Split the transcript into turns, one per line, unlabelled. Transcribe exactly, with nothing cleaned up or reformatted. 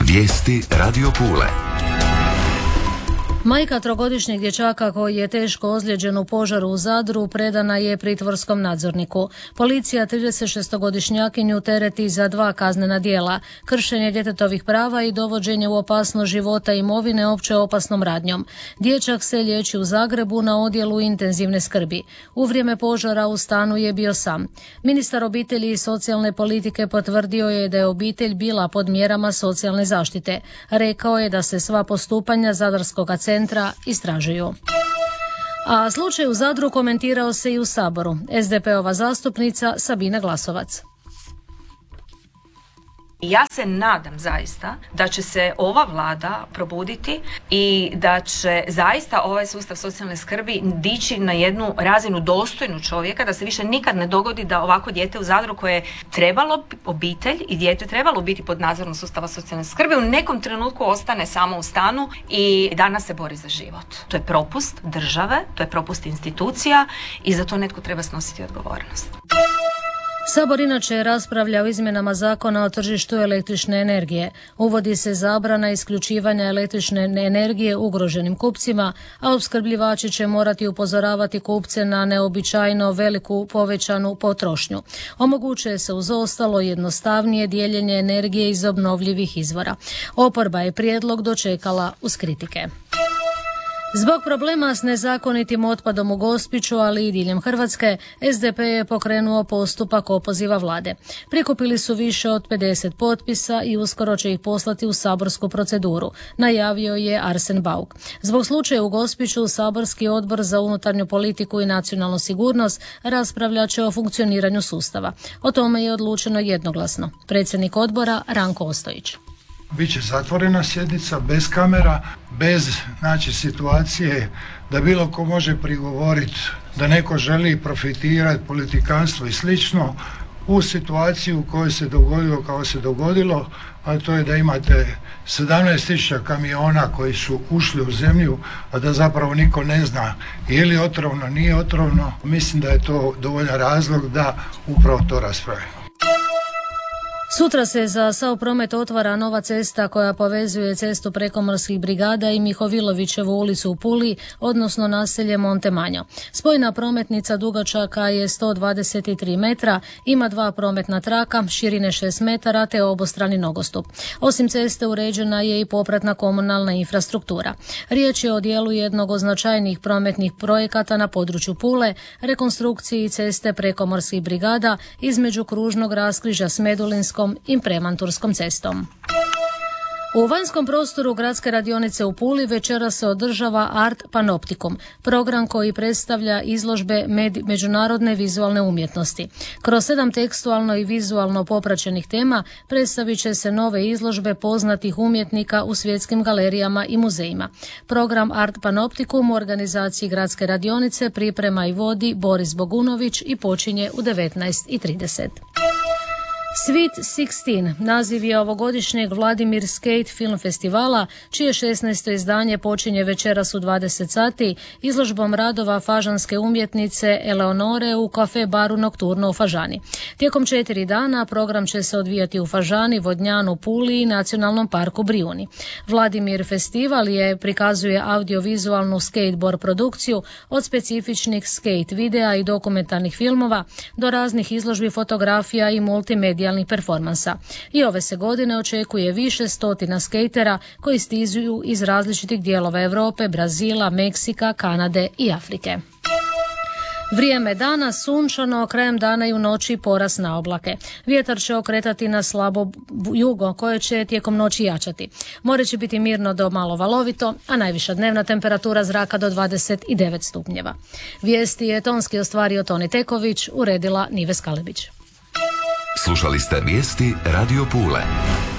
Vijesti Radio Pule.
Majka trogodišnjeg dječaka koji je teško ozlijeđen u požaru u Zadru predana je pritvorskom nadzorniku. Policija tridesetšestogodišnjakinju tereti za dva kaznena djela, kršenje djetetovih prava i dovođenje u opasnost života i imovine opće opasnom radnjom. Dječak se liječi u Zagrebu na odjelu intenzivne skrbi. U vrijeme požara u stanu je bio sam. Ministar obitelji i socijalne politike potvrdio je da je obitelj bila pod mjerama socijalne zaštite. Rekao je da se sva postupanja Zadarskog centra istražuju. A slučaj u Zadru komentirao se i u Saboru. es de pe ova zastupnica Sabina Glasovac.
Ja se nadam zaista da će se ova vlada probuditi i da će zaista ovaj sustav socijalne skrbi dići na jednu razinu dostojnu čovjeka, da se više nikad ne dogodi da ovako dijete u Zadru koje je trebalo, obitelj i dijete trebalo biti pod nadzorom sustava socijalne skrbi, u nekom trenutku ostane samo u stanu i danas se bori za život. To je propust države, to je propust institucija i za to netko treba snositi odgovornost.
Sabor inače raspravlja o izmjenama zakona o tržištu električne energije. Uvodi se zabrana isključivanja električne energije ugroženim kupcima, a opskrbljivači će morati upozoravati kupce na neobičajno veliku povećanu potrošnju. Omogućuje se uz ostalo jednostavnije dijeljenje energije iz obnovljivih izvora. Oporba je prijedlog dočekala uz kritike. Zbog problema s nezakonitim otpadom u Gospiću, ali i diljem Hrvatske, es de pe je pokrenuo postupak opoziva vlade. Prikupili su više od pedeset potpisa i uskoro će ih poslati u saborsku proceduru, najavio je Arsen Bauk. Zbog slučaja u Gospiću, saborski odbor za unutarnju politiku i nacionalnu sigurnost raspravljat će o funkcioniranju sustava. O tome je odlučeno jednoglasno. Predsjednik odbora Ranko Ostojić.
Biće zatvorena sjednica, bez kamera, bez znači, situacije da bilo ko može prigovoriti da neko želi profitirati, politikanstvo i slično u situaciju u kojoj se dogodilo kao se dogodilo, a to je da imate sedamnaest tisuća kamiona koji su ušli u zemlju, a da zapravo niko ne zna je li otrovno, nije otrovno. Mislim da je to dovoljan razlog da upravo to raspravimo.
Sutra se za sav promet otvara nova cesta koja povezuje cestu Prekomorskih brigada i Mihovilovićevu ulicu u Puli, odnosno naselje Montemanjo. Spojna prometnica dugačaka je sto dvadeset tri metra, ima dva prometna traka, širine šest metara te obostrani nogostup. Osim ceste uređena je i popratna komunalna infrastruktura. Riječ je o dijelu jednog od značajnijih prometnih projekata na području Pule, rekonstrukciji ceste Prekomorskih brigada između kružnog raskrižja s Medulinskom i Premanturskom cestom. U vanjskom prostoru Gradske radionice u Puli večera se održava Art Panoptikum, program koji predstavlja izložbe med- međunarodne vizualne umjetnosti. Kroz sedam tekstualno i vizualno popraćenih tema predstavit će se nove izložbe poznatih umjetnika u svjetskim galerijama i muzejima. Program Art Panoptikum u organizaciji Gradske radionice priprema i vodi Boris Bogunović i počinje u devetnaest i trideset. Sweet šesnaest naziv je ovogodišnjeg Vladimir Skate film festivala, čije šesnaesto izdanje počinje večeras u dvadeset sati izložbom radova fažanske umjetnice Eleonore u kafe baru Nokturno u Fažani. Tijekom četiri dana program će se odvijati u Fažani, Vodnjanu, Puli i Nacionalnom parku Brijuni. Vladimir festival je prikazuje audiovizualnu skateboard produkciju od specifičnih skate videa i dokumentarnih filmova do raznih izložbi fotografija i multimedija performansa. I ove se godine očekuje više stotina skejtera koji stižu iz različitih dijelova Europe, Brazila, Meksika, Kanade i Afrike. Vrijeme dana sunčano, krajem dana i u noći porast na oblake. Vjetar će okretati na slabo jugo koje će tijekom noći jačati. More će biti mirno do malo valovito, a najviša dnevna temperatura zraka do dvadeset devet stupnjeva. Vijesti je tonski ostvario Toni Teković, uredila Nives Kalebić.
Slušali ste vijesti Radio Pule.